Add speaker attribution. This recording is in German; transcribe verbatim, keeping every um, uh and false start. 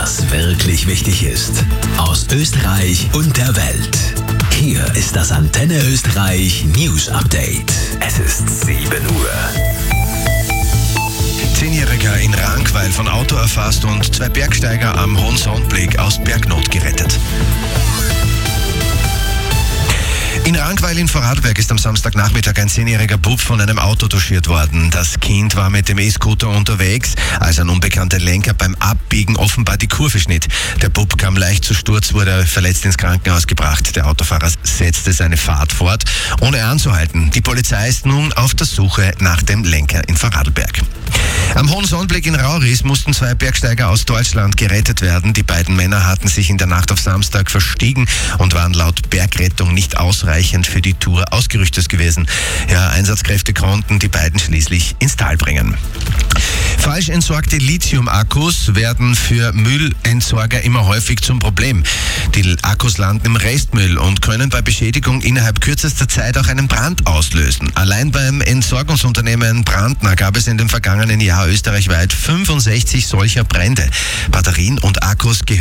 Speaker 1: was wirklich wichtig ist. Aus Österreich und der Welt. Hier ist das Antenne Österreich News Update. Es ist sieben Uhr.
Speaker 2: Zehnjähriger in Rankweil von Auto erfasst und zwei Bergsteiger am Hohen Sonnblick aus Bergnot gerettet. In Rankweil in Vorarlberg ist am Samstagnachmittag ein zehnjähriger Bub von einem Auto touchiert worden. Das Kind war mit dem E-Scooter unterwegs, als ein unbekannter Lenker beim Abbiegen offenbar die Kurve schnitt. Der Bub kam leicht zu Sturz, wurde verletzt ins Krankenhaus gebracht. Der Autofahrer setzte seine Fahrt fort, ohne anzuhalten. Die Polizei ist nun auf der Suche nach dem Lenker in Vorarlberg. Am Hohen Sonnblick in Rauris mussten zwei Bergsteiger aus Deutschland gerettet werden. Die beiden Männer hatten sich in der Nacht auf Samstag verstiegen und waren laut Bergrettung nicht ausreichend für die Tour ausgerüstet gewesen. Ja, Einsatzkräfte konnten die beiden schließlich ins Tal bringen. Falsch entsorgte Lithium-Akkus werden für Müllentsorger immer häufig zum Problem. Die Akkus landen im Restmüll und können bei Beschädigung innerhalb kürzester Zeit auch einen Brand auslösen. Allein beim Entsorgungsunternehmen Brandner gab es in dem vergangenen Jahr österreichweit fünfundsechzig solcher Brände. Batterien und Akkus gehören